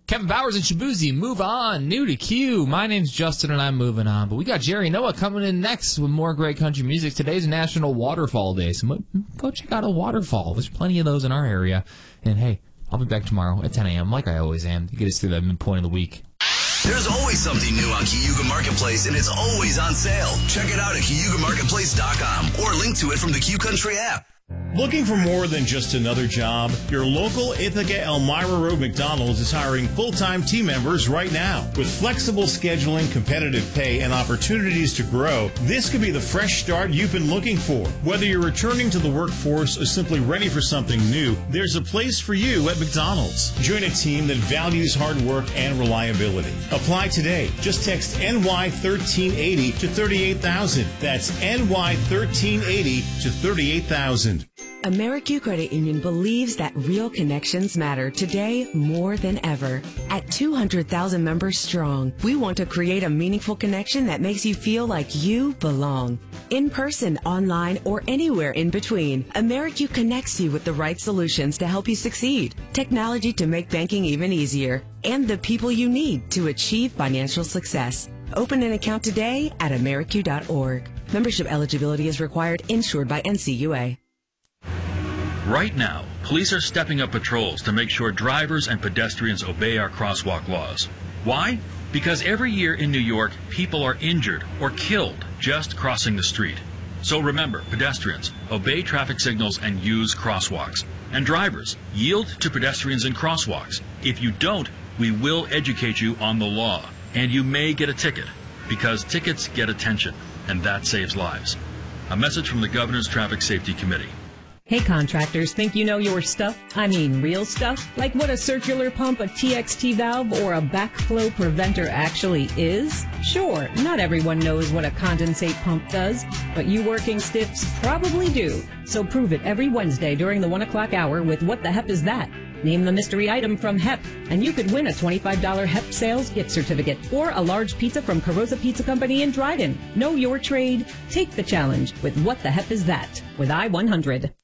Kevin Bowers and Shabuzi, move on. New to Q. My name's Justin, and I'm moving on. But we got Jerry Noah coming in next with more great country music. Today's National Waterfall Day, so go check out a waterfall. There's plenty of those in our area. And hey, I'll be back tomorrow at 10 a.m. like I always am to get us through that midpoint of the week. There's always something new on Cayuga Marketplace, and it's always on sale. Check it out at CayugaMarketplace.com or link to it from the Q Country app. Looking for more than just another job? Your local Ithaca Elmira Road McDonald's is hiring full-time team members right now. With flexible scheduling, competitive pay, and opportunities to grow, this could be the fresh start you've been looking for. Whether you're returning to the workforce or simply ready for something new, there's a place for you at McDonald's. Join a team that values hard work and reliability. Apply today. Just text NY1380 to 38,000. That's NY1380 to 38,000. AmeriQ Credit Union believes that real connections matter today more than ever. At 200,000 members strong, we want to create a meaningful connection that makes you feel like you belong. In person, online, or anywhere in between, AmeriQ connects you with the right solutions to help you succeed, technology to make banking even easier, and the people you need to achieve financial success. Open an account today at AmeriQ.org. Membership eligibility is required, insured by NCUA. Right now, police are stepping up patrols to make sure drivers and pedestrians obey our crosswalk laws. Why? Because every year in New York, people are injured or killed just crossing the street. So remember, pedestrians, obey traffic signals and use crosswalks. And drivers, yield to pedestrians in crosswalks. If you don't, we will educate you on the law. And you may get a ticket, because tickets get attention, and that saves lives. A message from the Governor's Traffic Safety Committee. Hey contractors, think you know your stuff? I mean real stuff? Like what a circular pump, a TXT valve, or a backflow preventer actually is? Sure, not everyone knows what a condensate pump does, but you working stiffs probably do. So prove it every Wednesday during the 1 o'clock hour with What the Hep Is That? Name the mystery item from HEP, and you could win a $25 HEP sales gift certificate or a large pizza from Carosa Pizza Company in Dryden. Know your trade. Take the challenge with What the Hep Is That? With I-100.